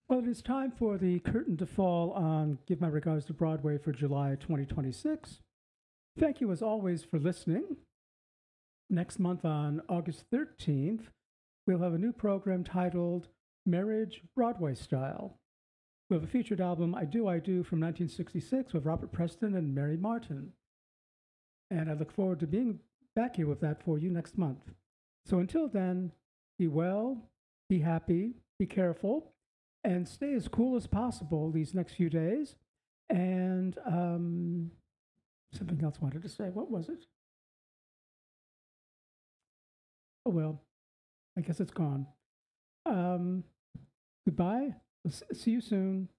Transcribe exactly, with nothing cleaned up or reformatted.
Well, it is time for the curtain to fall on Give My Regards to Broadway for July twenty twenty-six. Thank you, as always, for listening. Next month, on August thirteenth, we'll have a new program titled Marriage Broadway Style. We have a featured album, I Do, I Do, from nineteen sixty-six with Robert Preston and Mary Martin. And I look forward to being back here with that for you next month. So until then, be well, be happy, be careful, and stay as cool as possible these next few days. And um, something else I wanted to say. What was it? Oh, well, I guess it's gone. Um, goodbye. See you soon.